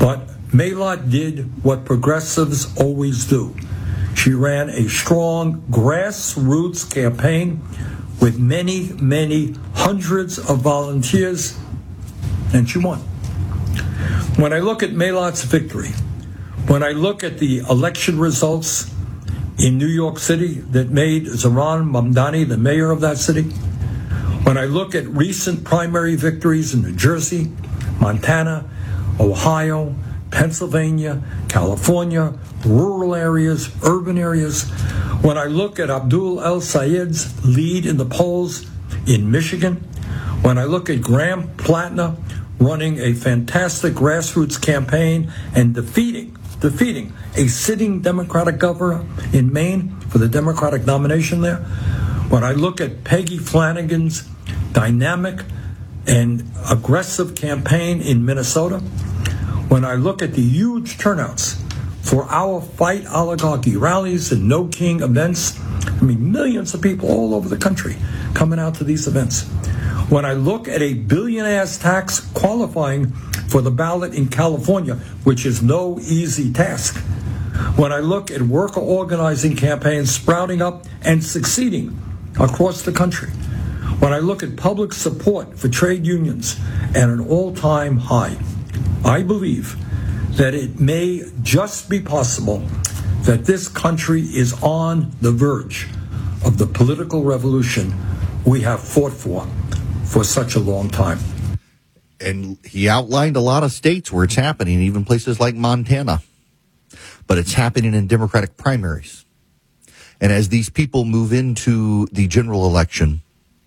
But Maylott did what progressives always do. She ran a strong grassroots campaign with many, many hundreds of volunteers, and she won. When I look at Maylott's victory, when I look at the election results in New York City that made Zohran Mamdani the mayor of that city, when I look at recent primary victories in New Jersey, Montana, Ohio, Pennsylvania, California, rural areas, urban areas, when I look at Abdul El Sayed's lead in the polls in Michigan, when I look at Graham Platner running a fantastic grassroots campaign and defeating a sitting Democratic governor in Maine for the Democratic nomination there, when I look at Peggy Flanagan's dynamic and aggressive campaign in Minnesota, when I look at the huge turnouts for our Fight Oligarchy rallies and No King events, I mean, millions of people all over the country coming out to these events. When I look at a billionaire's tax qualifying for the ballot in California, which is no easy task. When I look at worker organizing campaigns sprouting up and succeeding across the country. When I look at public support for trade unions at an all-time high, I believe that it may just be possible that this country is on the verge of the political revolution we have fought for such a long time. And he outlined a lot of states where it's happening, even places like Montana. But it's happening in Democratic primaries. And as these people move into the general election,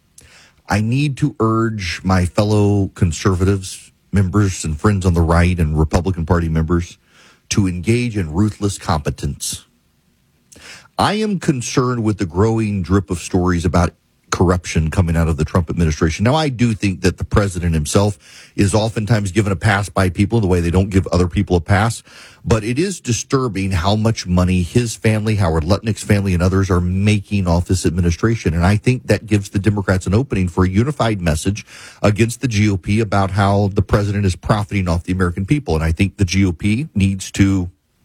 I need to urge my fellow conservatives, members and friends on the right, and Republican Party members to engage in ruthless competence. I am concerned with the growing drip of stories about corruption coming out of the Trump administration. Now, I do think that the president himself is oftentimes given a pass by people the way they don't give other people a pass. But it is disturbing how much money his family, Howard Lutnick's family, and others are making off this administration. And I think that gives the Democrats an opening for a unified message against the GOP about how the president is profiting off the American people. And I think the GOP needs to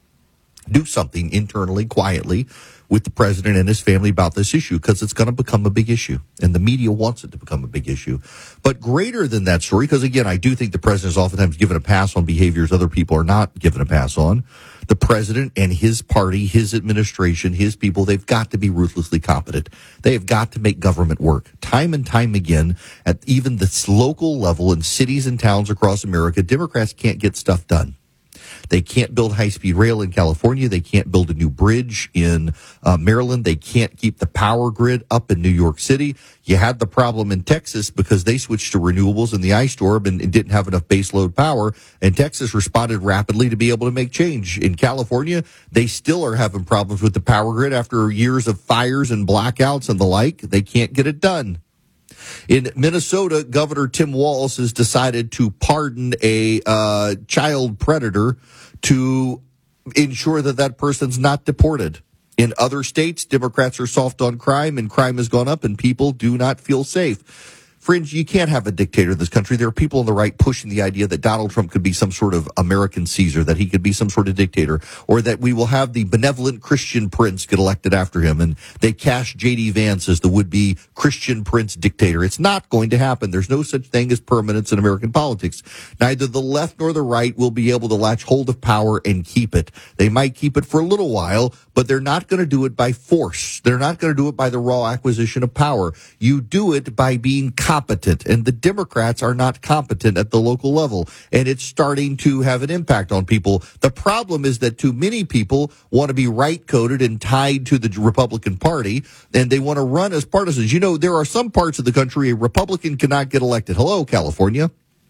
do something internally, quietly, with the president and his family about this issue, because it's going to become a big issue, and the media wants it to become a big issue. But greater than that story, because again, I do think the president is oftentimes given a pass on behaviors other people are not given a pass on. The president and his party, his administration, his people, they've got to be ruthlessly competent. They have got to make government work. Time and time again, at even this local level in cities and towns across America, Democrats can't get stuff done. They can't build high-speed rail in California. They can't build a new bridge in Maryland. They can't keep the power grid up in New York City. You had the problem in Texas because they switched to renewables in the ice storm and didn't have enough baseload power, and Texas responded rapidly to be able to make change. In California, they still are having problems with the power grid after years of fires and blackouts and the like. They can't get it done. In Minnesota, Governor Tim Walz has decided to pardon a child predator to ensure that that person's not deported. In other states, Democrats are soft on crime, and crime has gone up, and people do not feel safe. Friends, you can't have a dictator in this country. There are people on the right pushing the idea that Donald Trump could be some sort of American Caesar, that he could be some sort of dictator, or that we will have the benevolent Christian prince get elected after him, and they cast J.D. Vance as the would-be Christian prince dictator. It's not going to happen. There's no such thing as permanence in American politics. Neither the left nor the right will be able to latch hold of power and keep it. They might keep it for a little while, but they're not going to do it by force. They're not going to do it by the raw acquisition of power. You do it by being competent, and the Democrats are not competent at the local level, and it's starting to have an impact on people. The problem is that too many people want to be right-coded and tied to the Republican Party, and they want to run as partisans. You know, there are some parts of the country a Republican cannot get elected. Hello, California.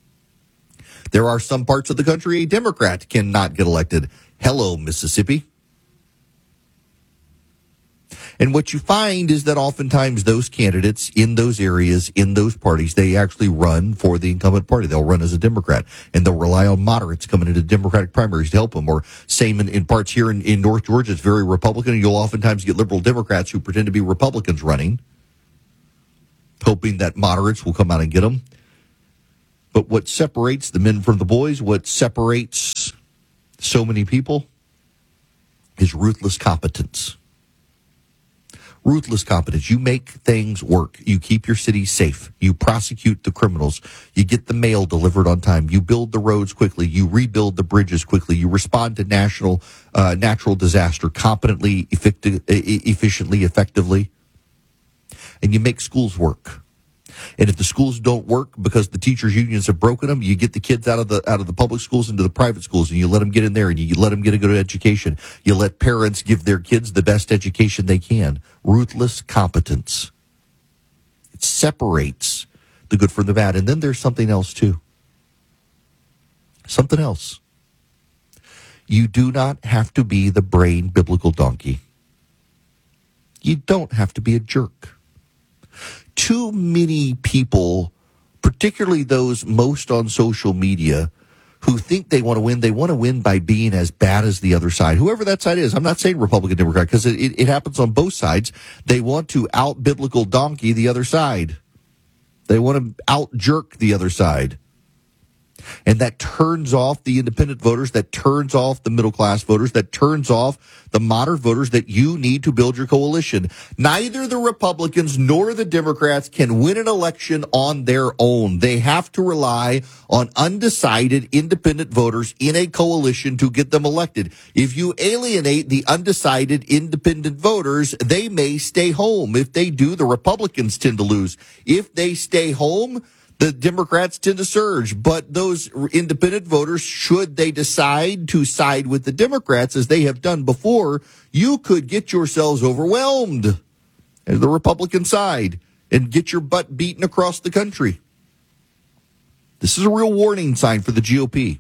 There are some parts of the country a Democrat cannot get elected. Hello, Mississippi. And what you find is that oftentimes those candidates in those areas, in those parties, they actually run for the incumbent party. They'll run as a Democrat, and they'll rely on moderates coming into Democratic primaries to help them. Or same in parts here in North Georgia, it's very Republican, and you'll oftentimes get liberal Democrats who pretend to be Republicans running, hoping that moderates will come out and get them. But what separates the men from the boys, what separates so many people is ruthless competence. Ruthless competence. You make things work. You keep your city safe. You prosecute the criminals. You get the mail delivered on time. You build the roads quickly. You rebuild the bridges quickly. You respond to natural disaster competently, efficiently, effectively. And you make schools work. And if the schools don't work because the teachers' unions have broken them, you get the kids out of the public schools into the private schools, and you let them get in there, and you let them get a good education. You let parents give their kids the best education they can. Ruthless competence. It separates the good from the bad. And then there's something else, too. Something else. You do not have to be the brain biblical donkey. You don't have to be a jerk. Too many people, particularly those most on social media, who think they want to win by being as bad as the other side, whoever that side is. I'm not saying Republican, Democrat, because it happens on both sides. They want to out-biblical donkey the other side. They want to out-jerk the other side. And that turns off the independent voters, that turns off the middle-class voters, that turns off the moderate voters that you need to build your coalition. Neither the Republicans nor the Democrats can win an election on their own. They have to rely on undecided independent voters in a coalition to get them elected. If you alienate the undecided independent voters, they may stay home. If they do, the Republicans tend to lose. If they stay home, the Democrats tend to surge, but those independent voters, should they decide to side with the Democrats, as they have done before, you could get yourselves overwhelmed as the Republican side and get your butt beaten across the country. This is a real warning sign for the GOP.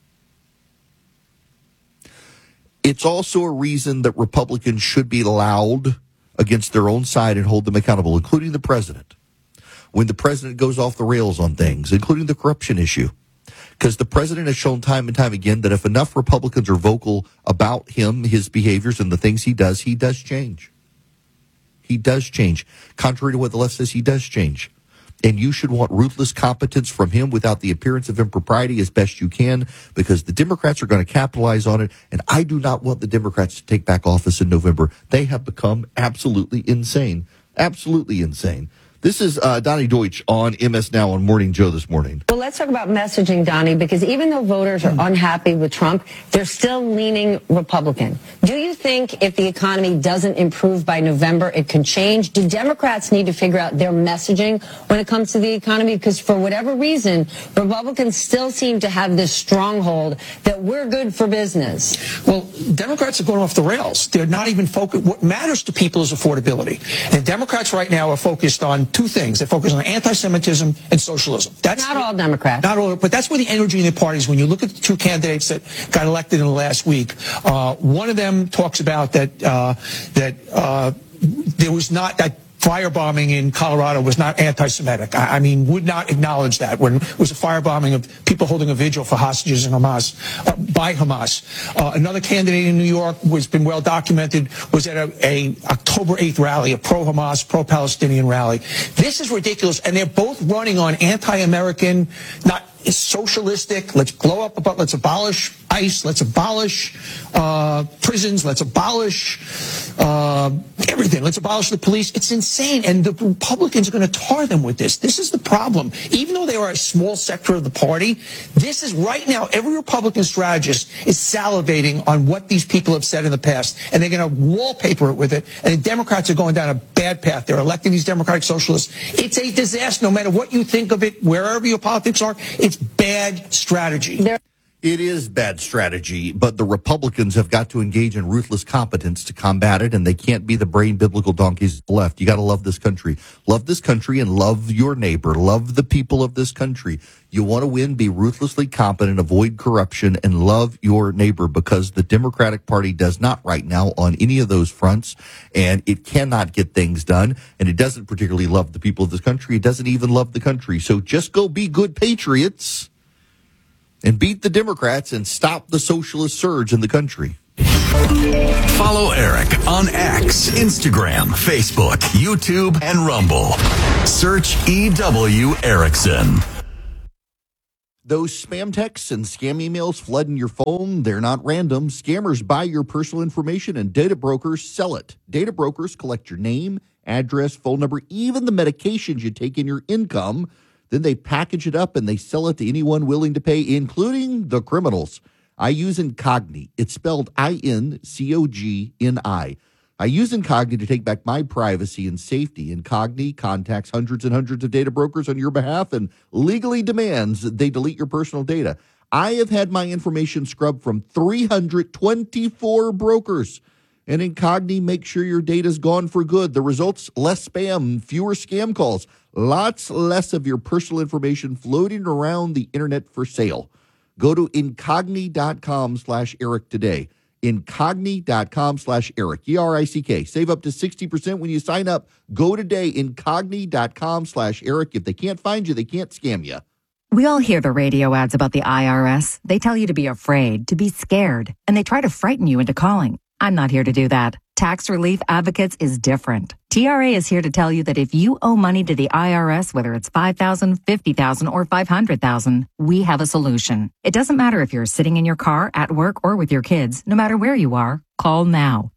It's also a reason that Republicans should be loud against their own side and hold them accountable, including the president. When the president goes off the rails on things, including the corruption issue. Because the president has shown time and time again that if enough Republicans are vocal about him, his behaviors, and the things he does change. He does change. Contrary to what the left says, he does change. And you should want ruthless competence from him without the appearance of impropriety as best you can, because the Democrats are going to capitalize on it. And I do not want the Democrats to take back office in November. They have become absolutely insane. Absolutely insane. This is Donnie Deutsch on MS Now on Morning Joe this morning. Well, let's talk about messaging, Donnie, because even though voters are unhappy with Trump, they're still leaning Republican. Do you think if the economy doesn't improve by November, it could change? Do Democrats need to figure out their messaging when it comes to the economy? Because for whatever reason, Republicans still seem to have this stronghold that we're good for business. Well, Democrats are going off the rails. They're not even focused. What matters to people is affordability. And Democrats right now are focused on two things. They're focused on anti-Semitism and socialism. That's not all Democrats. Not all, but that's where the energy in the parties. When you look at the two candidates that got elected in the last week, one of them talks about that there was not that firebombing in Colorado was not anti-Semitic. I mean, would not acknowledge that when it was a firebombing of people holding a vigil for hostages in Hamas, by Hamas. Another candidate in New York was been well documented, was at a October 8th rally, a pro-Hamas, pro-Palestinian rally. This is ridiculous, and they're both running on anti-American, not socialistic, let's abolish ICE, let's abolish prisons, let's abolish everything, let's abolish the police. It's insane, and the Republicans are going to tar them with this. This is the problem. Even though they are a small sector of the party, this is right now, every Republican strategist is salivating on what these people have said in the past, and they're going to wallpaper it with it, and the Democrats are going down a bad path. They're electing these Democratic socialists. It's a disaster, no matter what you think of it, wherever your politics are. It's bad strategy. It is bad strategy, but the Republicans have got to engage in ruthless competence to combat it, and they can't be the brain biblical donkeys left. You got to love this country. Love this country and love your neighbor. Love the people of this country. You want to win, be ruthlessly competent, avoid corruption, and love your neighbor, because the Democratic Party does not right now on any of those fronts, and it cannot get things done, and it doesn't particularly love the people of this country. It doesn't even love the country. So just go be good patriots and beat the Democrats and stop the socialist surge in the country. Follow Eric on X, Instagram, Facebook, YouTube, and Rumble. Search EW Erickson. Those spam texts and scam emails flooding your phone, they're not random. Scammers buy your personal information and data brokers sell it. Data brokers collect your name, address, phone number, even the medications you take in your income. Then they package it up and they sell it to anyone willing to pay, including the criminals. I use Incogni. It's spelled INCOGNI. I use Incogni to take back my privacy and safety. Incogni contacts hundreds and hundreds of data brokers on your behalf and legally demands that they delete your personal data. I have had my information scrubbed from 324 brokers. And Incogni makes sure your data's gone for good. The results, less spam, fewer scam calls, lots less of your personal information floating around the internet for sale. Go to Incogni.com/Eric today. Incogni.com/Eric, ERICK. Save up to 60% when you sign up. Go today, Incogni.com/Eric. If they can't find you, they can't scam you. We all hear the radio ads about the IRS. They tell you to be afraid, to be scared, and they try to frighten you into calling. I'm not here to do that. Tax Relief Advocates is different. TRA is here to tell you that if you owe money to the IRS, whether it's $5,000, $50,000, or $500,000, we have a solution. It doesn't matter if you're sitting in your car, at work, or with your kids. No matter where you are, call now.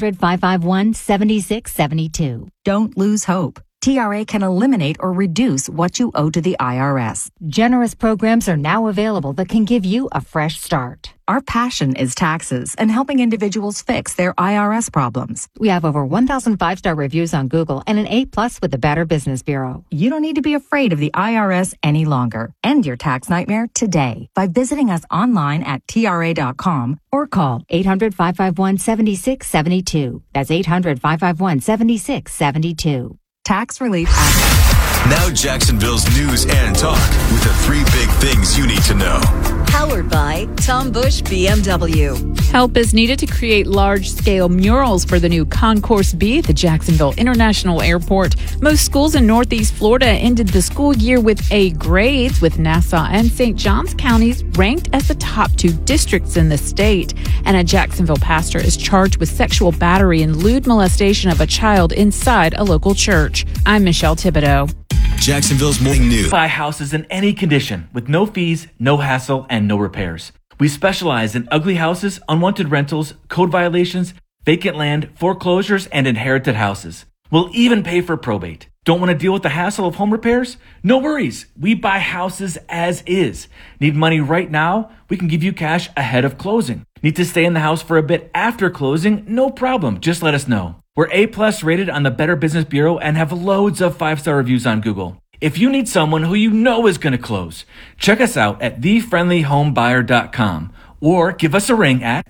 800-551-7672. Don't lose hope. TRA can eliminate or reduce what you owe to the IRS. Generous programs are now available that can give you a fresh start. Our passion is taxes and helping individuals fix their IRS problems. We have over 1,000 five-star reviews on Google and an A+ with the Better Business Bureau. You don't need to be afraid of the IRS any longer. End your tax nightmare today by visiting us online at TRA.com or call 800-551-7672. That's 800-551-7672. Tax Relief Advocates. Now Jacksonville's news and talk with the three big things you need to know. Powered by Tom Bush BMW. Help is needed to create large-scale murals for the new Concourse B at the Jacksonville International Airport. Most schools in Northeast Florida ended the school year with A grades, with Nassau and St. Johns counties ranked as the top two districts in the state. And a Jacksonville pastor is charged with sexual battery and lewd molestation of a child inside a local church. I'm Michelle Thibodeau. Jacksonville's morning news. Buy houses in any condition with no fees, no hassle, and no repairs. We specialize in ugly houses, unwanted rentals, code violations, vacant land, foreclosures, and inherited houses. We'll even pay for probate. Don't want to deal with the hassle of home repairs? No worries. We buy houses as is. Need money right now? We can give you cash ahead of closing. Need to stay in the house for a bit after closing? No problem. Just let us know. We're A+ rated on the Better Business Bureau and have loads of 5-star reviews on Google. If you need someone who you know is going to close, check us out at thefriendlyhomebuyer.com or give us a ring at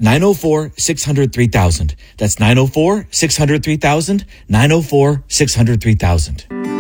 904-600-3000. That's 904-600-3000, 904-600-3000.